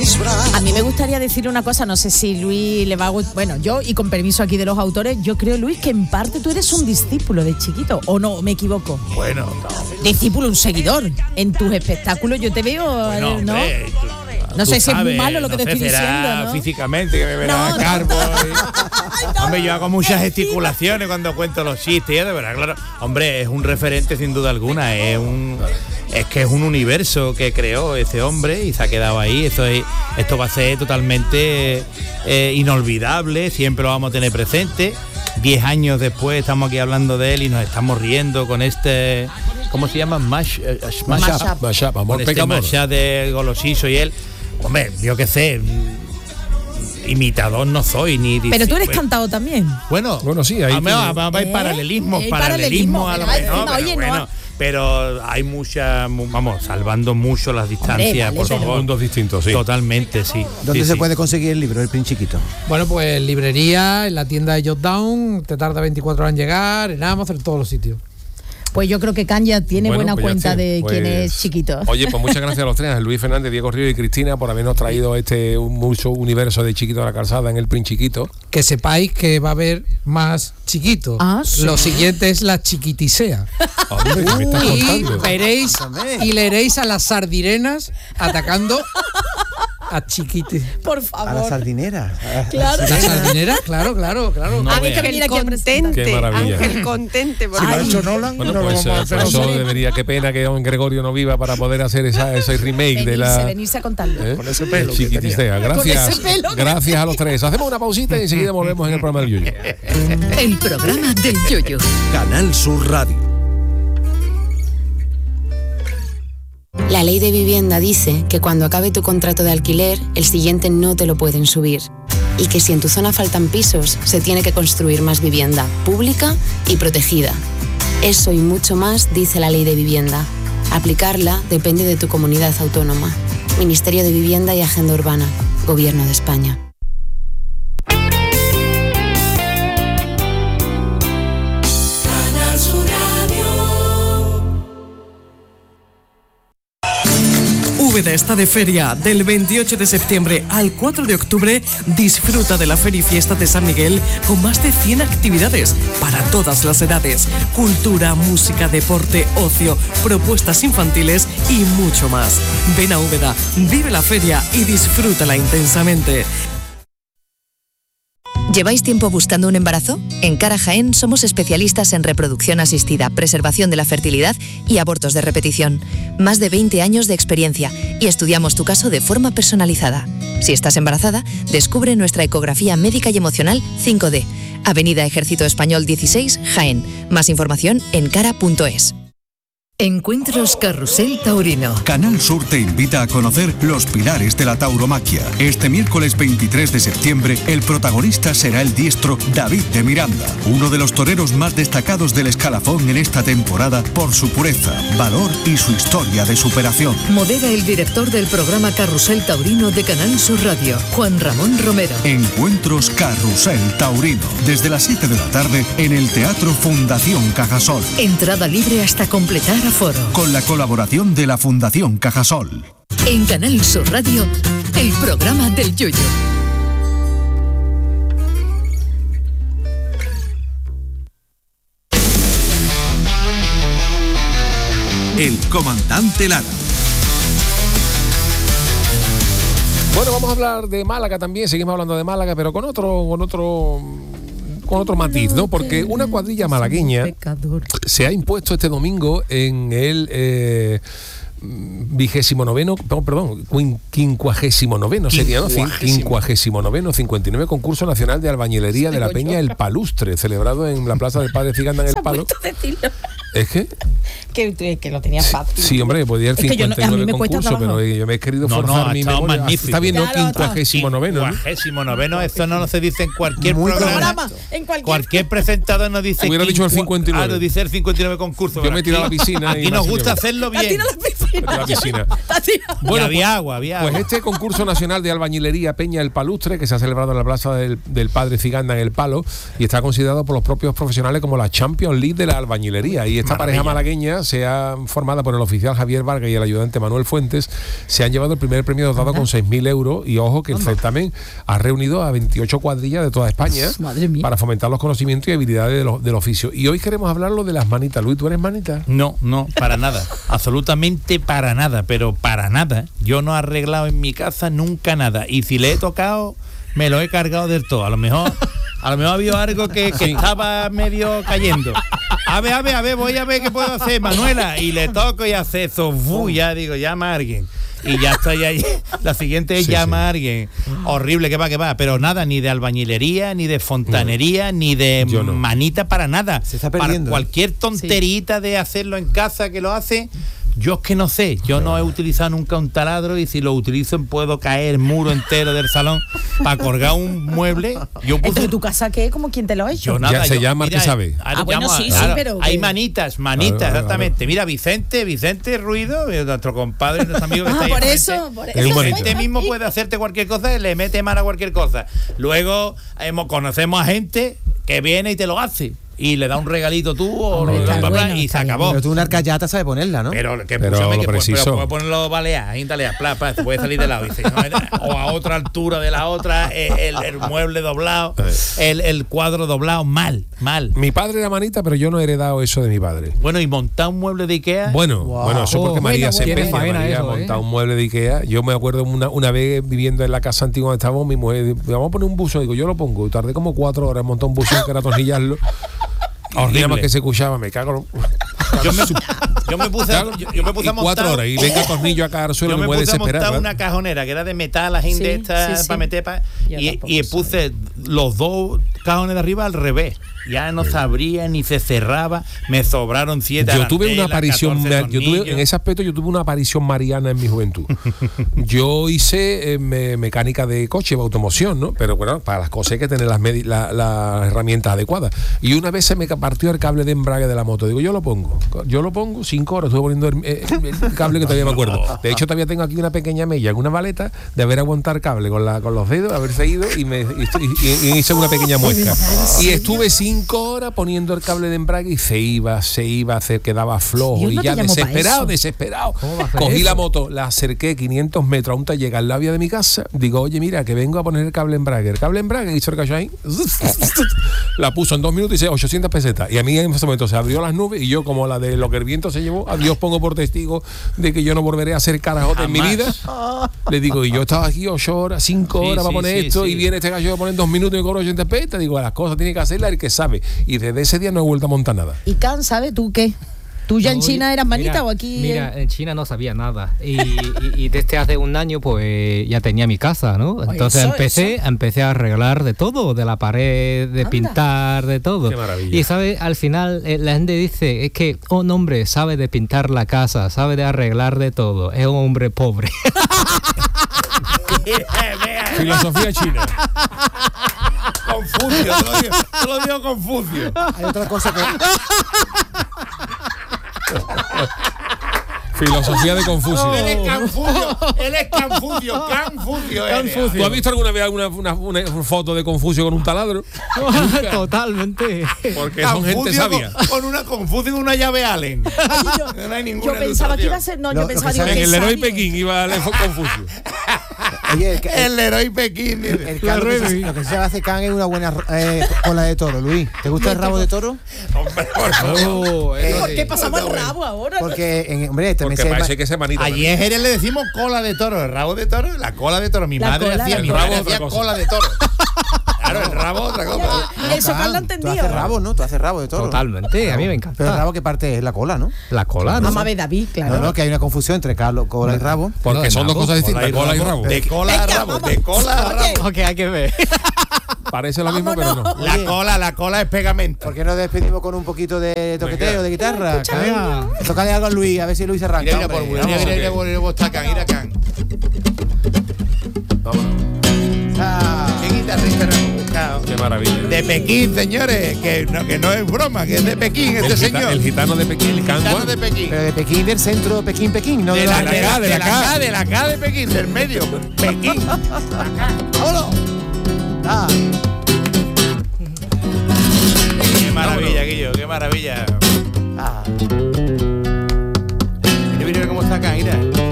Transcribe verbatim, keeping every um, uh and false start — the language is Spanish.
mis brazos. A mí me gustaría decir una cosa, no sé si Luis le va a gustar. Bueno, yo, y con permiso aquí de los autores, yo creo, Luis, que en parte tú eres un discípulo de Chiquito, ¿o no? ¿Me equivoco? Bueno, no. Discípulo, un seguidor. En tus espectáculos yo te veo, Bueno, ¿no? hombre, tú, no tú sé si sabes, es muy malo lo que no te sé, estoy será diciendo, ¿no? Físicamente, que me verá No, no. carbo. Y... Hombre, yo hago muchas gesticulaciones cuando cuento los chistes, de verdad, claro. Hombre, es un referente sin duda alguna, es un... Es que es un universo que creó ese hombre y se ha quedado ahí. Esto, es, esto va a ser totalmente eh, inolvidable, siempre lo vamos a tener presente. Diez años después estamos aquí hablando de él y nos estamos riendo con este... ¿Cómo se llama? Mash, uh, smash Mash up. up. Mash up, amor, Con este pega, amor. mash up de Golosiso y él. Hombre, yo qué sé, imitador no soy ni... Pero tú eres bueno, cantado también. Bueno, Bueno, sí, ahí vamos, tiene- vamos a ver ¿Eh? paralelismos, El paralelismo paralelismo, a lo pero mejor, encima, pero oye, no bueno, ha- pero hay mucha, mu- vamos, salvando mucho las distancias, vale, por pero- favor. mundos distintos, sí. Totalmente, sí. ¿Dónde Sí, se sí. puede conseguir el libro, El Princiquito? Bueno, pues en librería, en la tienda de Jotdown, te tarda veinticuatro horas en llegar, en Amazon, en todos los sitios. Pues yo creo que Kanya tiene Bueno, buena pues ya cuenta está. de Pues, quién es Chiquito. Oye, pues muchas gracias a los tres, a Luis Fernández, Diego Río y Cristina, por habernos traído este un mucho universo de Chiquito de la Calzada en el Princiquito. Que sepáis que va a haber más Chiquito. Ah, sí. Lo siguiente es la Chiquitisea. Hombre, ¿qué me estás Y contando? veréis y leeréis a las sardineras atacando a Chiquiti. Por A la favor. sardinera. Claro. ¿La sardinera? Claro, claro, claro. No Hay que veas. venir Ángel aquí a presentar. Qué contente, maravilla. Ángel contente. porque- Si lo ha hecho Nolan, Bueno, no lo pues vamos a eh, hacer por eso nosotros. debería, qué pena que don Gregorio no viva para poder hacer esa, ese remake de Venirse, la... venirse a contarlo. ¿eh? Con ese pelo que Chiquitisea. Con Gracias, ese pelo que gracias a los tres. Hacemos una pausita y enseguida volvemos en el programa del Yuyo. El programa del Yoyo. Canal Sur Radio. La ley de vivienda dice que cuando acabe tu contrato de alquiler, el siguiente no te lo pueden subir. Y que si en tu zona faltan pisos, se tiene que construir más vivienda, pública y protegida. Eso y mucho más dice la ley de vivienda. Aplicarla depende de tu comunidad autónoma. Ministerio de Vivienda y Agenda Urbana. Gobierno de España. Úbeda está de feria del veintiocho de septiembre al cuatro de octubre. Disfruta de la Feria y Fiesta de San Miguel con más de cien actividades para todas las edades. Cultura, música, deporte, ocio, propuestas infantiles y mucho más. Ven a Úbeda, vive la feria y disfrútala intensamente. ¿Lleváis tiempo buscando un embarazo? En Cara Jaén somos especialistas en reproducción asistida, preservación de la fertilidad y abortos de repetición. Más de veinte años de experiencia y estudiamos tu caso de forma personalizada. Si estás embarazada, descubre nuestra ecografía médica y emocional cinco D. Avenida Ejército Español dieciséis, Jaén. Más información en cara punto es. Encuentros Carrusel Taurino. Canal Sur te invita a conocer los pilares de la tauromaquia. Este miércoles veintitrés de septiembre, el protagonista será el diestro David de Miranda, uno de los toreros más destacados del escalafón en esta temporada por su pureza, valor y su historia de superación. Modera el director del programa Carrusel Taurino de Canal Sur Radio, Juan Ramón Romero. Encuentros Carrusel Taurino, desde las siete de la tarde en el Teatro Fundación Cajasol. Entrada libre hasta completar aforo. Con la colaboración de la Fundación Cajasol. En Canal Sur Radio, el programa del Yoyo. El comandante Lara. Bueno, vamos a hablar de Málaga también, seguimos hablando de Málaga, pero con otro, con otro, con otro matiz, ¿no? Porque una cuadrilla malagueña se ha impuesto este domingo en el eh, vigésimo noveno, perdón, quincuagésimo noveno sería, ¿no? Quincuagésimo noveno, cincuenta y nueve concurso nacional de albañilería de la Peña El Palustre, celebrado en la plaza del Padre Ciganda en El Palo. ¿Es que? Que, que lo tenía fácil. Sí, hombre, podía ir Es que yo no- cincuenta y nueve a mí me cuesta concursos, trabajo. pero yo me he querido No, no, forzar ha mi estado memoria. magnífico. Está bien, ¿no? Claro, Quincuagésimo noveno, ¿no? Quincuagésimo noveno, esto no se dice en cualquier Muy programa. Programa, en cualquier... Cualquier presentador nos dice Hubiera dicho el quincu- cincuentado y nueve. Ah, nos dice el cincuenta y nueve concurso. Yo me he tirado a la Aquí- piscina y Aquí me nos ha gusta sido- hacerlo A ti bien. no la piscina. de la piscina. Bueno, y había agua, había agua. Pues este concurso nacional de albañilería Peña el Palustre, que se ha celebrado en la plaza del, del Padre Ciganda en El Palo, y está considerado por los propios profesionales como la Champions League de la albañilería. Y esta Maravilla. pareja malagueña se ha formada por el oficial Javier Vargas y el ayudante Manuel Fuentes. Se han llevado el primer premio dotado con seis mil euros. Y ojo que el certamen ha reunido a veintiocho cuadrillas de toda España para fomentar los conocimientos y habilidades de lo, del oficio. Y hoy queremos hablarlo de las manitas. Luis, ¿tú eres manita? No, no, para nada. Absolutamente para nada, pero para nada. Yo no he arreglado en mi casa nunca nada. Y si le he tocado, me lo he cargado del todo. A lo mejor, a lo mejor ha habido algo que, que estaba medio cayendo. A ver, a ver, a ver, voy a ver qué puedo hacer, Manuela. Y le toco y hace eso. Uf, ya digo, llama a alguien. Y ya estoy ahí. La siguiente es sí, llama sí. a alguien. Horrible, que va, que va. Pero nada, ni de albañilería, ni de fontanería, no. ni de no. manita para nada. Se está perdiendo. Para cualquier tonterita sí. de hacerlo en casa que lo hace. Yo es que no sé, yo no he utilizado nunca un taladro y si lo utilizo puedo caer muro entero del salón para colgar un mueble. Yo puse... ¿Entonces tu casa qué? ¿Como quién te lo ha hecho? Yo nada, ya se yo, llama mira, que sabe. Ah, bueno, sí, claro, sí, pero... Hay que... manitas, manitas, claro, exactamente. Claro. Mira, Vicente, Vicente Ruido, nuestro compadre, nuestro amigo que ah, está ahí. por eso, por eso. Vicente mismo puede hacerte cualquier cosa y le mete mano a cualquier cosa. Luego hemos, conocemos a gente que viene y te lo hace. Y le da un regalito tú o Hombre, lo, bueno, bueno, y se acabó. Pero tú una arcayata sabes ponerla, ¿no? Pero que pero púsame, lo que preciso. Pero puedo ponerlo balear, ahí talear, pla, pla, se puede salir de lado. Dice, no, o a otra altura de la otra, el, el mueble doblado, el, el cuadro doblado, mal, mal. Mi padre era manita, pero yo no he heredado eso de mi padre. Bueno, y montar un mueble de Ikea. Bueno, wow. bueno, eso porque oh, María bueno, se empeña, María eso, montar ¿eh? un mueble de Ikea. Yo me acuerdo una, una vez viviendo en la casa antigua donde estábamos, mi mujer, vamos a poner un buzón, digo, yo lo pongo. Tardé como cuatro horas en montar un buzón que era atornillarlo. Horrible. Más que se escuchaba, me cago. Yo me, yo me puse, claro, yo, yo me puse a montar cuatro horas y venga tornillo a caer al suelo. Yo me, me puse a montar ¿verdad? una cajonera que era de metal, la gente sí, esta sí, sí. para meter pa, y, y puse los dos cajones de arriba al revés. Ya no se abría ni se cerraba, me sobraron siete. Yo tuve una aparición, yo tuve, en ese aspecto yo tuve una aparición mariana en mi juventud. Yo hice eh, me, mecánica de coche, de automoción, ¿no? Pero bueno, para las cosas hay que tener las, la, las herramientas adecuadas. Y una vez se me partió el cable de embrague de la moto. Digo, yo lo pongo. Yo lo pongo, cinco horas estuve poniendo el, el, el cable que todavía me acuerdo. De hecho, todavía tengo aquí una pequeña mella en una maleta de haber aguantado el cable con, la, con los dedos, haberse ido y me y, y, y hice una pequeña muesca. Y estuve cinco horas poniendo el cable de embrague y se iba, se iba, se quedaba flojo y ya desesperado, desesperado. Cogí la moto, la acerqué quinientos metros a un taller al labio de mi casa. Digo, oye, mira, que vengo a poner el cable de embrague. El cable de embrague hizo el cacho ahí. La puso en dos minutos y dice ochocientas pesetas. Y a mí en ese momento se abrió las nubes y yo, como la de lo que el viento se llevó, a Dios pongo por testigo de que yo no volveré a hacer carajote en mi vida. Le digo, y yo estaba aquí ocho horas, cinco horas sí, para sí, poner sí, esto sí. Y viene este gallo a poner en dos minutos y me cobro ochenta pesetas. Digo, las cosas tiene que hacerlas el que sabe. Y desde ese día no he vuelto a montar nada. ¿Y Can, sabe tú qué? ¿Tú ya no, en China eras manita mira, o aquí? Mira, en China no sabía nada. Y, y, y desde hace un año pues ya tenía mi casa, ¿no? Entonces eso, empecé, eso. empecé a arreglar de todo, de la pared, de Anda. pintar, de todo. Qué maravilla. Y sabe, al final eh, la gente dice, es que un hombre sabe de pintar la casa, sabe de arreglar de todo. Es un hombre pobre. Filosofía china. Confucio, te lo digo, te lo digo Confucio. Hay otra cosa que... Filosofía de Confucio. No, él es Confucio, él es Confucio, Confucio. ¿Tú has visto alguna vez alguna una, una, una foto de Confucio con un taladro? Totalmente. Porque son gente sabia. Con, con una Confucio y una llave Allen. Yo, no hay ninguna yo pensaba que iba a ser, no, lo, yo pensaba que en el Leroy Pekín iba a Confucio. Oye, el, el, el Leroy Pekín. El, el can, lo, que se, lo que se hace can es una buena eh, cola de toro, Luis. ¿Te gusta el rabo de toro? Hombre, por favor. Oh, eh, ¿Por qué pasamos el rabo ahora? Porque, en, hombre, Porque se parece que se manita. Allí en Jerez le decimos cola de toro, el rabo de toro, la cola de toro. Mi la madre hacía, mi madre hacía cola de toro. Claro, el rabo otra cosa. Ya, eso Can lo entendido. Tú haces rabo, ¿no? Tú haces rabo de toro. Totalmente, a mí me encanta. Pero el rabo, ¿qué parte es? La cola, ¿no? La cola, ¿no? Mamá de David, claro. No, no, que hay una confusión entre cola y rabo. Porque no, son dos cosas distintas, cola y rabo. De cola a rabo, de cola a rabo. Ok, hay que ver. Parece lo mismo, pero no. La cola, la cola es pegamento. ¿Por qué nos despedimos con un poquito de toqueteo, de guitarra? Tócale algo a Luis, a ver si Luis se arranca. Mira, mira, mira, mira, mira, mira, mira, Can, mira, Can. Vámonos. ¿Qué guitarrista no hemos buscado? Qué maravilla. De Pekín, señores, que no, que no es broma, que es de Pekín este el gita, señor. El gitano de Pekín, el gitano de Pekín. Pero de Pekín, del centro, Pekín, Pekín, no de, de, la, la, de, la, de la de la K, de la K de Pekín, del medio, Pekín. ¡Vámonos! Ah. Qué maravilla, Guillo, qué maravilla. Ah. Mira, mira cómo está acá, mira.